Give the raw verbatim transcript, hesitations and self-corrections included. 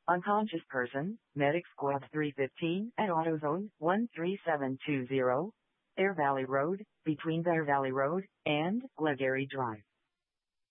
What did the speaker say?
Unconscious person, Medic Squad three fifteen at AutoZone one three seven two zero, Air Valley Road, between Bear Valley Road and Glegary Drive.